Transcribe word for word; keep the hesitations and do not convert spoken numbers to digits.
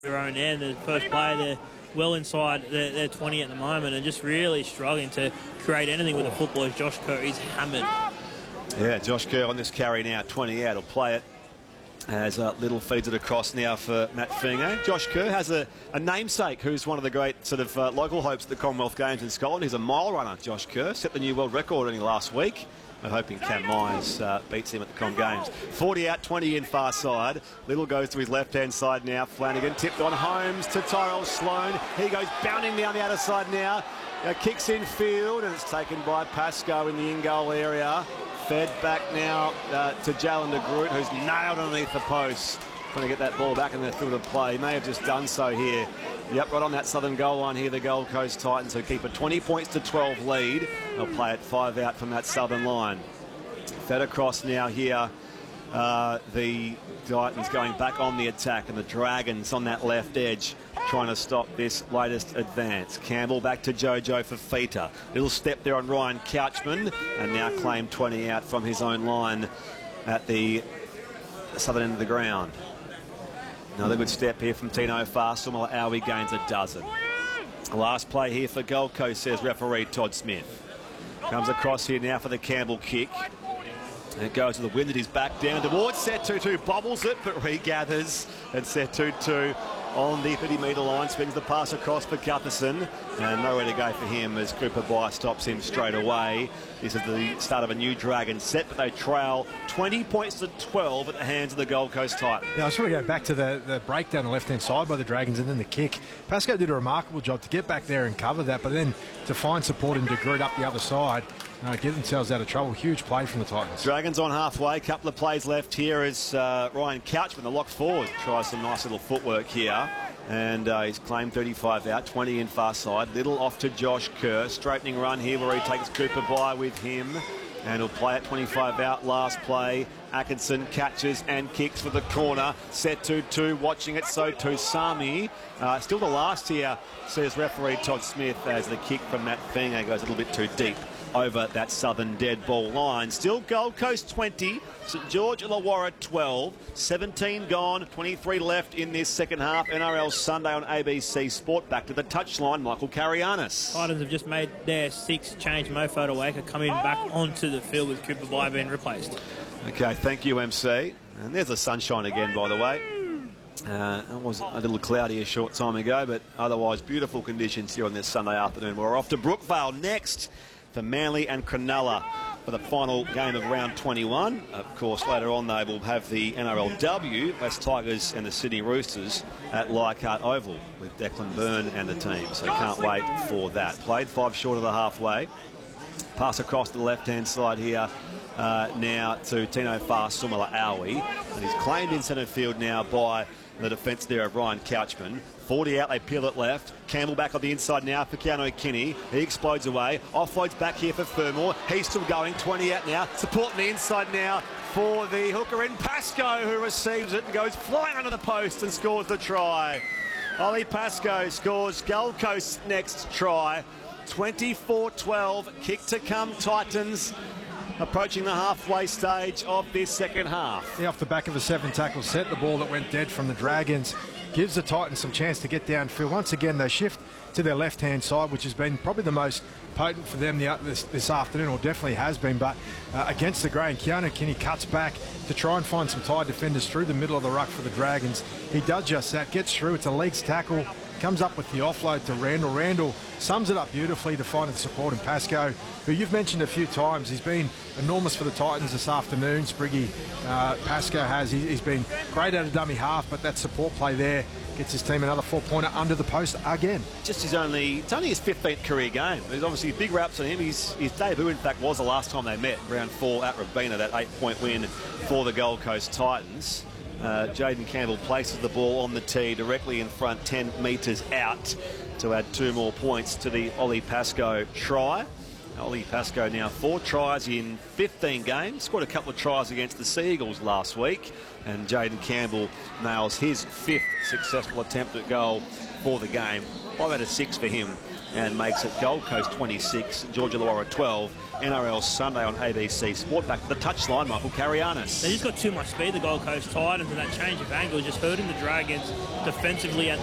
their own end. The first player, they're well inside their, their twenty at the moment and just really struggling to create anything with the football. As Josh Kerr, he's hammered. Yeah, Josh Kerr on this carry now, twenty out. He'll play it as uh, Little feeds it across now for Matt Fingo. Josh Kerr has a, a namesake who's one of the great sort of uh, local hopes at the Commonwealth Games in Scotland. He's a mile runner, Josh Kerr. Set the new world record only last week. We're hoping Cam Myers uh, beats him at the Com Games. forty out, twenty in far side. Little goes to his left-hand side now. Flanagan tipped on Holmes to Tyrell Sloan. He goes bounding down the outer side now. Uh, kicks in field and it's taken by Pascoe in the in-goal area. Fed back now uh, to Jalen de Groot, who's nailed underneath the post. Trying to get that ball back in the field of play. He may have just done so here. Yep, right on that southern goal line here, the Gold Coast Titans, who keep a twenty points to twelve lead. They'll play it five out from that southern line. Fed across now here. Uh, the Titans going back on the attack, and the Dragons on that left edge trying to stop this latest advance. Campbell back to Jojo for Feta. Little step there on Ryan Couchman, and now claimed twenty out from his own line at the southern end of the ground. Another good step here from Tino Farsum. Aoi gains a dozen. Last play here for Gold Coast, says referee Todd Smith. Comes across here now for the Campbell kick. And it goes to the wind at his back down towards Setutu. Bobbles it, but regathers. And Setutu on the thirty metre line swings the pass across for Gutherson. And nowhere to go for him as Cooper Bye stops him straight away. This is the start of a new Dragon set, but they trail twenty points to twelve at the hands of the Gold Coast Titans. Yeah, I just want to go back to the, the break down the left-hand side by the Dragons and then the kick. Pascoe did a remarkable job to get back there and cover that, but then to find support and de Groot up the other side. No, get themselves out of trouble. Huge play from the Titans. Dragons on halfway. Couple of plays left here as uh, Ryan Couchman, the lock forward, tries some nice little footwork here. And uh, he's claimed thirty-five out, twenty in far side. Little off to Josh Kerr. Straightening run here where he takes Cooper Bye with him. And he'll play at twenty-five out. Last play. Atkinson catches and kicks for the corner. Set two two. Watching it. So to Sami. Uh, still the last here, says referee Todd Smith, as the kick from Matt Fingo goes a little bit too deep over that southern dead ball line. Still Gold Coast twenty, St George Illawarra twelve, seventeen gone, twenty-three left in this second half. N R L Sunday on A B C Sport. Back to the touchline, Michael Karianis. Titans have just made their six change. Mo Fotuaika coming back onto the field with Cooper Bye being replaced. Okay, thank you, M C. And there's the sunshine again, by the way. Uh, it was a little cloudy a short time ago, but otherwise beautiful conditions here on this Sunday afternoon. We're off to Brookvale next for Manly and Cronulla for the final game of round twenty-one. Of course, later on they will have the N R L W, West Tigers and the Sydney Roosters at Leichhardt Oval with Declan Byrne and the team. So can't wait for that. Played five short of the halfway. Pass across to the left-hand side here uh, now to Tino Farsumala-Aoi. And he's claimed in centre field now by the defence there of Ryan Couchman. forty out, they peel it left. Campbell back on the inside now for Keanu Kinney. He explodes away. Offloads back here for Fermor. He's still going. twenty out now. Supporting the inside now for the hooker in Pascoe, who receives it and goes flying under the post and scores the try. Ollie Pascoe scores Gold Coast's next try. twenty-four twelve. Kick to come, Titans. Approaching the halfway stage of this second half. Yeah, off the back of a seven tackle set, the ball that went dead from the Dragons gives the Titans some chance to get downfield. Once again, they shift to their left-hand side, which has been probably the most potent for them the, this, this afternoon, or definitely has been. But uh, against the grain, Keanu Kinney cuts back to try and find some tied defenders through the middle of the ruck for the Dragons. He does just that, gets through. It's a legs tackle. Comes up with the offload to Randall. Randall sums it up beautifully to find the support in Pascoe, who you've mentioned a few times. He's been enormous for the Titans this afternoon. Spriggy uh, Pascoe has. He, he's been great at a dummy half, but that support play there gets his team another four-pointer under the post again. Just his only, it's only his fifteenth career game. There's obviously big raps on him. His, his debut, in fact, was the last time they met, round four at Robina, that eight-point win for the Gold Coast Titans. Uh, Jaden Campbell places the ball on the tee directly in front, ten metres out, to add two more points to the Ollie Pascoe try. Ollie Pascoe now four tries in fifteen games. Scored a couple of tries against the Sea Eagles last week. And Jaden Campbell nails his fifth successful attempt at goal for the game. Five out of six for him and makes it Gold Coast twenty-six, Georgia Illawarra twelve. N R L Sunday on A B C Sport. Back to the touchline, Michael Carianis. They just got too much speed, the Gold Coast Titans, and that change of angle just hurting the Dragons defensively at